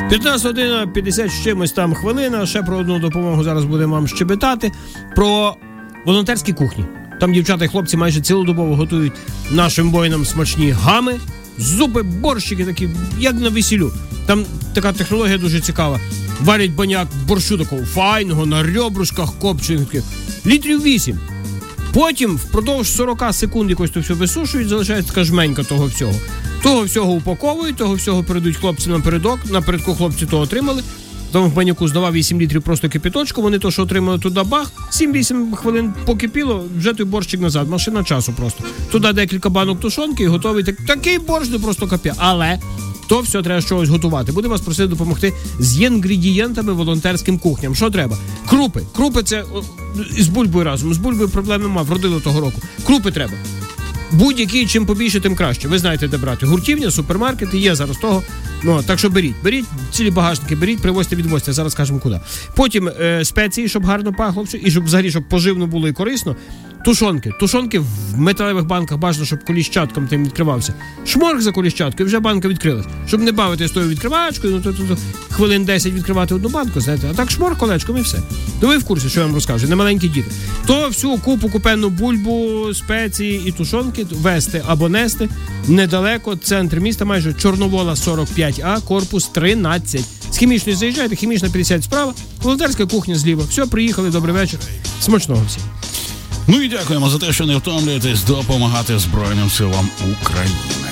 15 година, 50 з чимось там хвилина. Ще про одну допомогу зараз будемо вам щебетати. Про волонтерські кухні. Там дівчата і хлопці майже цілодобово готують нашим воїнам смачні гами, зупи, борщики такі, як на весіллю. Там така технологія дуже цікава. Варять баняк борщу такого файного, на ребрушках копчених, літрів 8. Потім впродовж 40 секунд якось то все висушують, залишається така жменька того всього. Того всього упаковують, того всього передають хлопцям напередок. Напередку хлопці то отримали. Там в баняку здавав 8 літрів просто кипяточку, вони то, що отримали, туди бах, 7-8 хвилин покипіло, вже той борщик назад, машина часу просто. Туди декілька банок тушонки і готовий такий борщ, де просто капє. Але то все треба щось готувати. Будемо вас просити допомогти з інгредієнтами волонтерським кухням. Що треба? Крупи. Крупи це з бульбою разом. З бульбою проблем нема, вродили того року. Крупи треба. Будь-які, чим побільше, тим краще. Ви знаєте, де брати. Гуртівня, супермаркети, є зараз того. Ну, так що беріть, цілі багажники беріть, привозьте, відвозьте, зараз скажемо куди. Потім спеції, щоб гарно пахло, і щоб взагалі, щоб поживно було і корисно. Тушонки в металевих банках, бажано, щоб коліщатком тим відкривався. Шморг за коліщаткою, вже банка відкрилась. Щоб не бавити з тою відкривачкою, то хвилин 10 відкривати одну банку, знаєте, а так шморг колечком і все. То ви в курсі, що я вам розкажу, не маленькі діти. То всю купу купенну бульбу, спеції і тушонки везти або нести недалеко, центр міста, майже Чорновола 45А, корпус 13. З хімічної заїжджаєте, хімічна 50 справа, волонтерська кухня зліва. Все, приїхали, добрий вечір, смачного всім. Ну і дякуємо за те, що не втомлюєтесь допомагати Збройним силам України.